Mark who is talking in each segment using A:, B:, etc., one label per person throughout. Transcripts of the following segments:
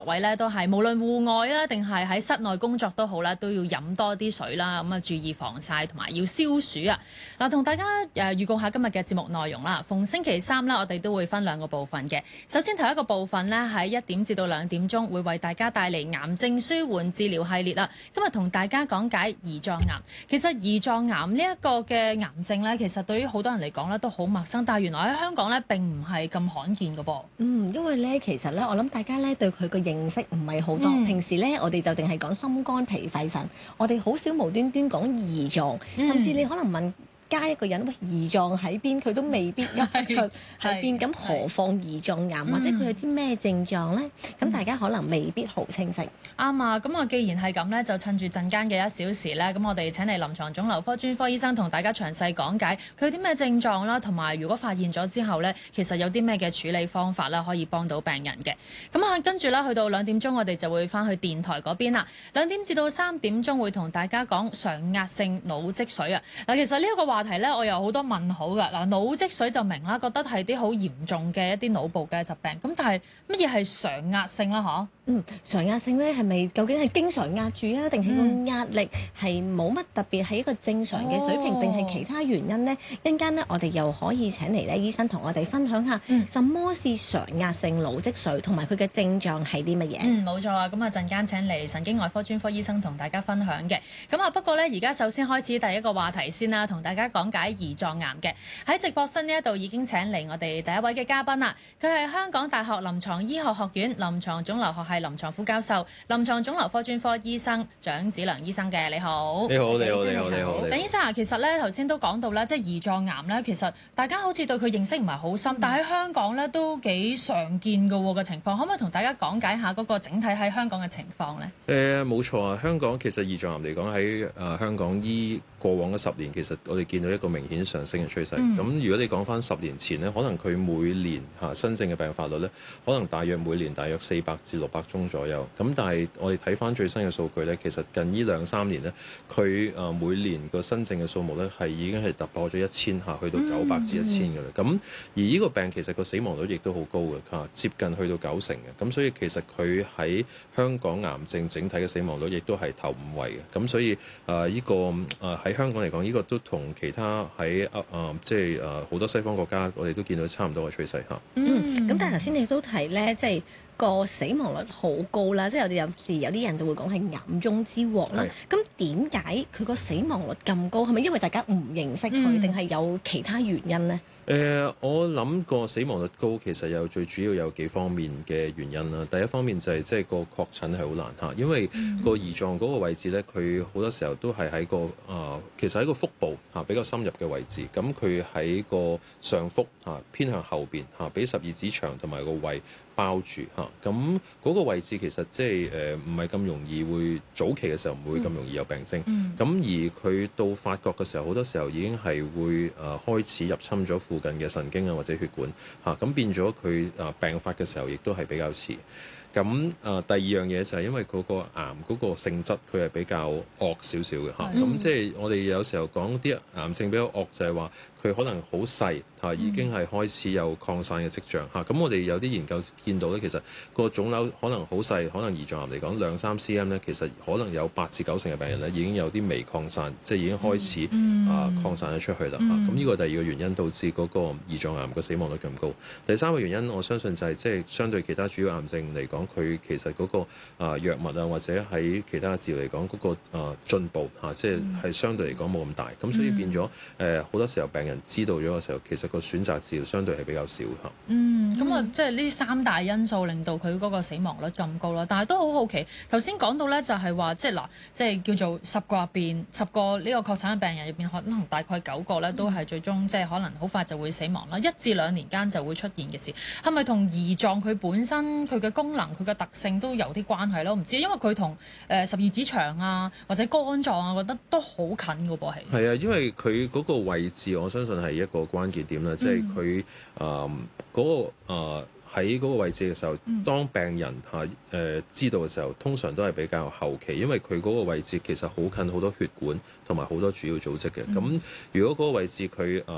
A: 位咧都係無論戶外啦，定係喺室內工作都好啦，都要飲多啲水啦，咁啊注意防曬同埋要消暑啊！嗱，同大家預告下今日嘅節目內容啦。逢星期三啦，我哋都會分兩個部分嘅。首先頭一個部分呢，喺1點至到2點鐘，會為大家帶嚟癌症舒緩治療系列啦。今日同大家講解胰臟癌。其實胰臟癌呢一個嘅癌症呢，其實對於好多人嚟講呢都好陌生，但係原來喺香港呢並唔係咁罕見嘅噃。
B: 因為呢，其實呢，我諗大家呢對佢嘅認識唔係好多。平時呢，我哋就淨係講心肝脾肺腎，我哋好少無端端講胰臟，甚至你可能問加一個人，喂，胰臟喺邊？佢都未必噏得出喺邊。咁何況胰臟癌或者佢有啲咩症狀呢？咁大家可能未必好清晰。
A: 啱啊！咁啊，既然係咁呢，就趁住陣間嘅1小時呢，咁我哋請嚟臨床腫瘤科專科醫生同大家詳細講解佢有啲咩症狀啦，同埋如果發現咗之後呢，其實有啲咩嘅處理方法啦，可以幫到病人嘅。咁啊，跟住啦，去到2點鐘，我哋就會翻去電台嗰邊啦。2點至到3點鐘會同大家講常壓性腦積水啊！嗱，其實呢一個話題呢，我有好多問號㗎。嗱，腦積水就明啦，覺得係啲好嚴重嘅一啲腦部嘅疾病。咁但係乜嘢係常壓性啦？嗬？
B: 常壓性咧係咪究竟係經常壓住啊，定係個壓力係冇乜特別係一個正常嘅水平，定係其他原因呢？一陣間呢，我哋又可以請嚟咧醫生同我哋分享下，什麼是常壓性腦積水，同埋佢嘅症狀係啲乜嘢？
A: 冇錯啊！咁啊陣間請嚟神經外科專科醫生同大家分享嘅。咁啊不過呢，而家首先開始第一個話題先啦，同大家講解胰臟癌嘅。喺直播室呢一度已經請嚟我哋第一位嘅嘉賓啦，佢係香港大學臨床醫學學院臨床腫瘤學系臨床副教授、臨床腫瘤科專科醫生蔣子良醫生嘅。你好。
C: 你好。
A: 蔣醫生啊，其實咧頭先都講到啦，即係胰臟癌咧，其實大家好似對佢認識唔係好深，但喺香港咧都幾常見嘅喎個情況，可唔可以同大家講解下嗰個整體喺香港嘅情況咧？
C: 冇錯啊，香港其實胰臟癌嚟講喺香港過往嘅10年，其實我哋見到一個明顯上升嘅趨勢。咁如果你講翻10年前呢，可能佢每年新症嘅病發率呢，可能大約每年大約400至600宗左右。咁但係我哋睇翻最新嘅數據呢，其實近呢2-3年呢，佢每年個新症嘅數目呢，係已經係突破咗1000去到900至1000嘅啦。咁而呢個病其實個死亡率亦都好高嘅接近去到90嘅。咁所以其實佢喺香港癌症整體嘅死亡率亦都係頭5位嘅。咁所以呢個喺香港嚟講，呢個都同其他喺即係好多西方國家，我哋都見到差唔多嘅趨勢嚇。
B: 咁但係頭先你都提咧，即係個死亡率好高啦，即係我哋有時有啲人就會講係癌中之禍啦。咁點解佢個死亡率咁高？係咪因為大家唔認識佢，定係有其他原因呢？
C: 我諗個死亡率高，其實最主要有幾方面嘅原因啦。第一方面就係即係個確診係好難嚇，因為個胰臟嗰個位置咧，佢好多時候都係喺個其實喺個腹部比較深入嘅位置。咁佢喺個上腹偏向後邊俾十二指腸同埋個胃包住嚇。咁嗰個位置其實即係唔係咁容易會早期嘅時候唔會咁容易有病徵。咁而佢到發覺嘅時候，好多時候已經係會開始入侵咗附近嘅神經啊或者血管嚇，咁變咗佢病發嘅時候亦都係比較遲。咁第二樣嘢就係因為嗰個癌嗰個性質，佢係比較惡少少嘅嚇。咁即係我哋有時候講啲癌症比較惡，就係話佢可能好細嚇，已經係開始有擴散嘅跡象嚇。咁我哋有啲研究見到咧，其實個腫瘤可能好細，可能胰臟癌嚟講2-3 cm 咧，其實可能有8至9成嘅病人咧已經有啲微擴散，即係已經開始擴散咗出去啦嚇。咁呢個第二個原因導致嗰個胰臟癌個死亡率咁高。第三個原因我相信就係即係相對其他主要癌症嚟講，佢其實嗰個藥物啊，或者喺其他治療嚟講，嗰個進步即係相對嚟講冇咁大，咁所以變咗好多時候病人知道咗嘅時候，其實個選擇治療相對係比較少嚇。
A: 咁啊，即係呢3大因素令到佢嗰個死亡率咁高啦。但係都好好奇，頭先講到咧就係話，即係嗱，即係叫做10個入邊10個呢個確診嘅病人入邊，可能大概9個咧都係最終即係可能好快就會死亡啦。1至2年間就會出現嘅事，係咪同胰臟佢本身佢嘅功能佢嘅特性都有啲關係咯？唔知，因為佢同十二指腸啊或者肝臟啊，我覺得都好近嘅噃。
C: 係啊，因為佢嗰個位置，我相信係一個關鍵點啦，即係佢嗰個喺嗰個位置嘅時候，當病人知道嘅時候，通常都係比較後期，因為佢嗰個位置其實好近好多血管同埋好多主要組織嘅。咁如果嗰個位置佢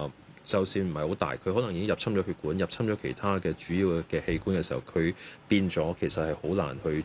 C: 就算唔係好大，佢可能已經入侵咗血管、入侵咗其他嘅主要嘅器官嘅時候，佢變咗其實係好難去